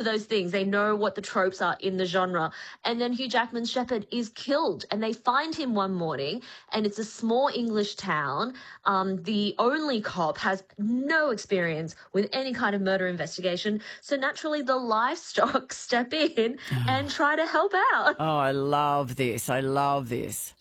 those things. They know what the tropes are in the genre. And then Hugh Jackman's Shepard is killed, and they find him one morning, and it's a small English town. The only cop has no experience with any kind of murder investigation. So naturally, the livestock step in and try to help out. Oh, I love this. I love this.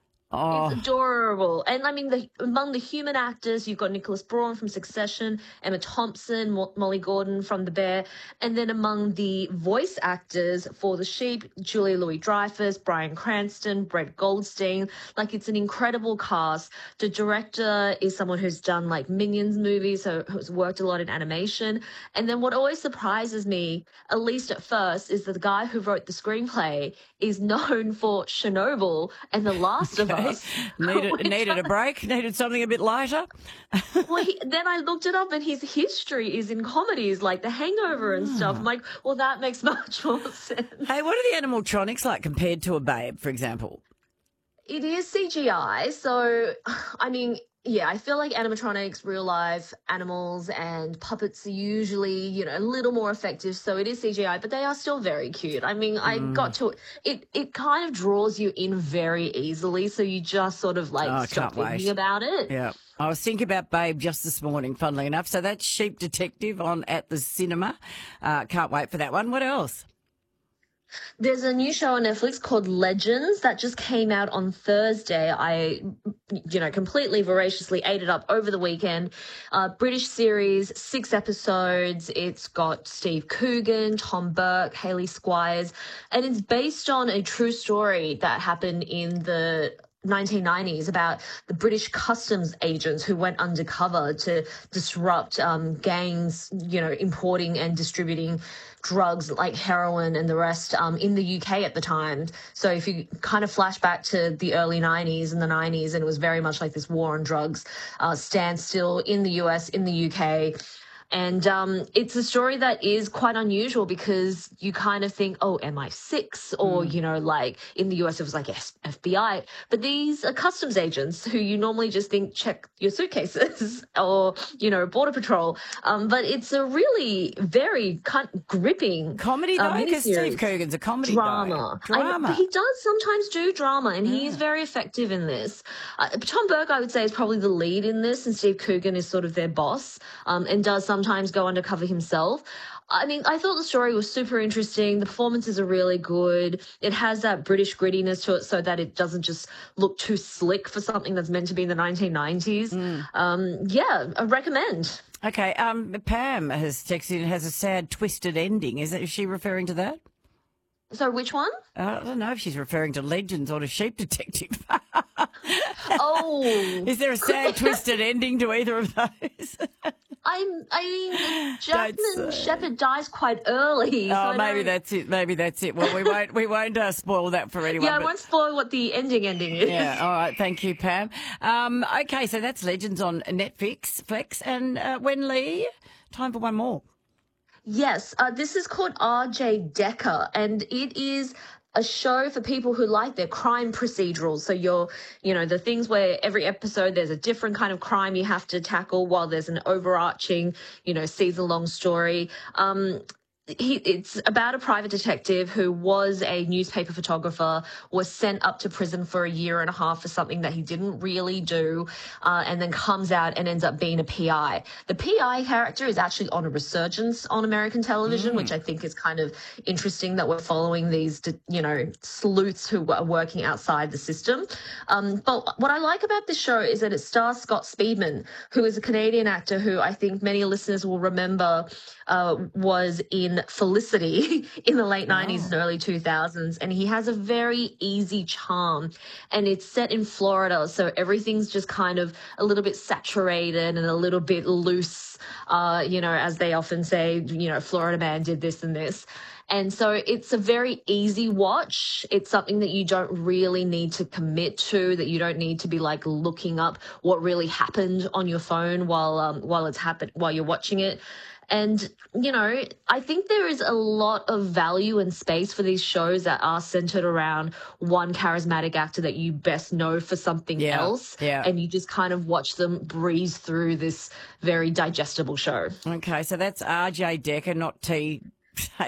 Oh. It's adorable. And I mean, among the human actors, you've got Nicholas Braun from Succession, Emma Thompson, Molly Gordon from The Bear. And then among the voice actors for The Sheep, Julia Louis-Dreyfus, Bryan Cranston, Brett Goldstein. Like, it's an incredible cast. The director is someone who's done like Minions movies, so who's worked a lot in animation. And then what always surprises me, at least at first, is that the guy who wrote the screenplay is known for Chernobyl and The Last of Us. Needed a break? Needed something a bit lighter? Well, then I looked it up, and his history is in comedies like The Hangover and stuff. I'm like, well, that makes much more sense. Hey, what are the animatronics like compared to a Babe, for example? It is CGI, so, I mean, yeah, I feel like animatronics, real life animals and puppets are usually, you know, a little more effective. So it is CGI, but they are still very cute. I mean, I got to it kind of draws you in very easily. So you just sort of like stop thinking about it. Yeah. I was thinking about Babe just this morning, funnily enough. So that's Sheep Detective on at the cinema. Can't wait for that one. What else? There's a new show on Netflix called Legends that just came out on Thursday. I, completely voraciously ate it up over the weekend. British series, 6 episodes. It's got Steve Coogan, Tom Burke, Hayley Squires, and it's based on a true story that happened in the 1990s about the British customs agents who went undercover to disrupt gangs, importing and distributing drugs like heroin and the rest in the UK at the time. So if you kind of flash back to the early 90s and the 90s, and it was very much like this war on drugs standstill in the US, in the UK. And it's a story that is quite unusual because you kind of think, oh, MI6 or, like in the US it was like FBI. But these are customs agents who you normally just think check your suitcases or, Border Patrol. But it's a really very gripping comedy, though, because Steve Coogan's a comedy drama. Drama. He does sometimes do drama, and he is very effective in this. Tom Burke, I would say, is probably the lead in this, and Steve Coogan is sort of their boss and does sometimes go undercover himself. I mean, I thought the story was super interesting. The performances are really good. It has that British grittiness to it so that it doesn't just look too slick for something that's meant to be in the 1990s. I recommend. Okay, Pam has texted and has a sad, twisted ending. Is she referring to that? So which one? I don't know if she's referring to Legends or to Sheep Detective. Oh. Is there a sad, twisted ending to either of those? I mean, Jackman Shepard dies quite early. Oh, so maybe that's it. Maybe that's it. Well, we won't spoil that for anyone. Yeah, I won't spoil what the ending is. Yeah, all right. Thank you, Pam. Okay, so that's Legends on Netflix. And Wen Lee, time for one more. Yes, this is called R.J. Decker, and it is a show for people who like their crime procedurals. So the things where every episode there's a different kind of crime you have to tackle while there's an overarching, season-long story. It's about a private detective who was a newspaper photographer, was sent up to prison for 1.5 years for something that he didn't really do, and then comes out and ends up being a PI. The PI character is actually on a resurgence on American television, which I think is kind of interesting that we're following these, sleuths who are working outside the system. But what I like about this show is that it stars Scott Speedman, who is a Canadian actor who I think many listeners will remember was in Felicity in the late 90s and early 2000s, and he has a very easy charm, and it's set in Florida, so everything's just kind of a little bit saturated and a little bit loose, as they often say, Florida man did this and this. And so it's a very easy watch. It's something that you don't really need to commit to, that you don't need to be like looking up what really happened on your phone while you're watching it. And, I think there is a lot of value and space for these shows that are centered around one charismatic actor that you best know for something else. Yeah. And you just kind of watch them breeze through this very digestible show. Okay, so that's RJ Decker, not T.